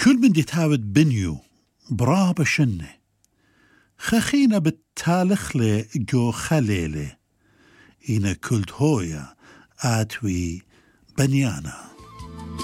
كل من دي تاود بنيو براب شنه خخينا بالتالخلة جو خليلة إنا كلت هويا آتوي بنيانا.